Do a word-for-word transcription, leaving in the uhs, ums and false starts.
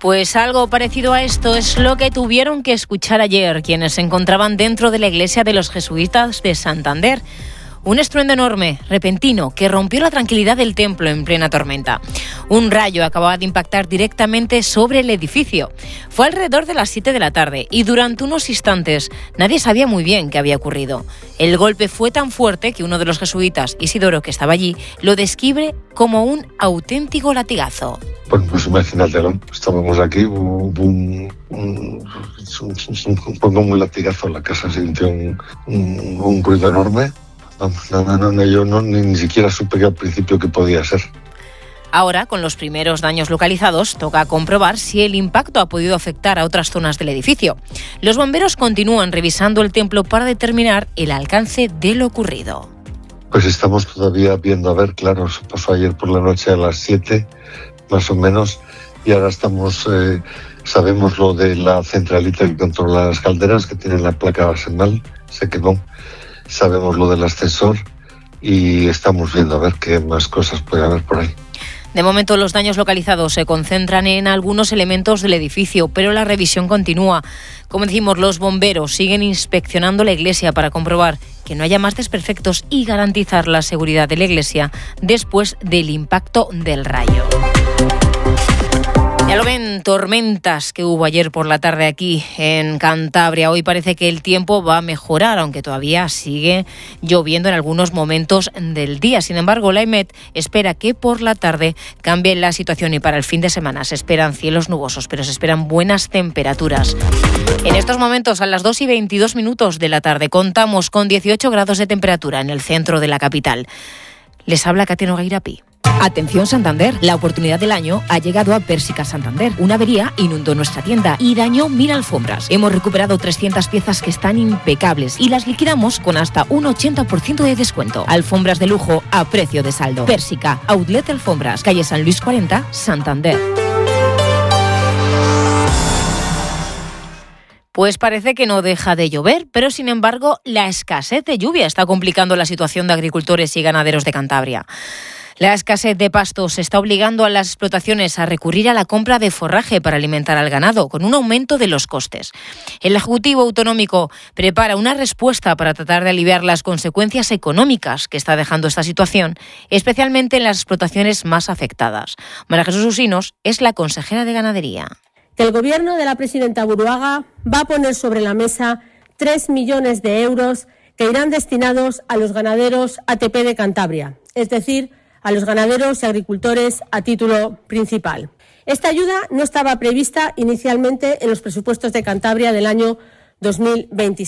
Pues algo parecido a esto es lo que tuvieron que escuchar ayer quienes se encontraban dentro de la iglesia de los jesuitas de Santander. Un estruendo enorme, repentino, que rompió la tranquilidad del templo en plena tormenta. Un rayo acababa de impactar directamente sobre el edificio. Fue alrededor de las siete de la tarde y durante unos instantes nadie sabía muy bien qué había ocurrido. El golpe fue tan fuerte que uno de los jesuitas, Isidoro, que estaba allí, lo describe como un auténtico latigazo. Pues, pues imagínate, ¿no? Estábamos aquí, un, un, un, un, un poco un latigazo, la casa sintió un, un, un ruido enorme. No, no, no, no, yo no, ni, ni siquiera supe que al principio que podía ser. Ahora, con los primeros daños localizados, toca comprobar si el impacto ha podido afectar a otras zonas del edificio. Los bomberos continúan revisando el templo para determinar el alcance de lo ocurrido. Pues estamos todavía viendo, a ver, claro, eso pasó ayer por la noche a las siete, más o menos, y ahora estamos, eh, sabemos lo de la centralita que controla las calderas, que tiene la placa basenal, se quedó. Sabemos lo del ascensor y estamos viendo a ver qué más cosas puede haber por ahí. De momento los daños localizados se concentran en algunos elementos del edificio, pero la revisión continúa. Como decimos, los bomberos siguen inspeccionando la iglesia para comprobar que no haya más desperfectos y garantizar la seguridad de la iglesia después del impacto del rayo. Ya lo ven, tormentas que hubo ayer por la tarde aquí en Cantabria. Hoy parece que el tiempo va a mejorar, aunque todavía sigue lloviendo en algunos momentos del día. Sin embargo, la EMET espera que por la tarde cambie la situación y para el fin de semana se esperan cielos nubosos, pero se esperan buenas temperaturas. En estos momentos, a las dos y veintidós minutos de la tarde, contamos con dieciocho grados de temperatura en el centro de la capital. Les habla Cateno Gairapi. Atención Santander, la oportunidad del año ha llegado a Pérsica Santander. Una avería inundó nuestra tienda y dañó mil alfombras. Hemos recuperado trescientas piezas que están impecables y las liquidamos con hasta un ochenta por ciento de descuento. Alfombras de lujo a precio de saldo. Pérsica, Outlet Alfombras, calle San Luis cuarenta, Santander. Pues parece que no deja de llover, pero sin embargo la escasez de lluvia está complicando la situación de agricultores y ganaderos de Cantabria. La escasez de pastos está obligando a las explotaciones a recurrir a la compra de forraje para alimentar al ganado, con un aumento de los costes. El Ejecutivo Autonómico prepara una respuesta para tratar de aliviar las consecuencias económicas que está dejando esta situación, especialmente en las explotaciones más afectadas. María Jesús Usinos es la consejera de Ganadería. Que el Gobierno de la presidenta Buruaga va a poner sobre la mesa tres millones de euros que irán destinados a los ganaderos A T P de Cantabria, es decir, a los ganaderos y agricultores a título principal. Esta ayuda no estaba prevista inicialmente en los presupuestos de Cantabria del año dos mil veintiséis.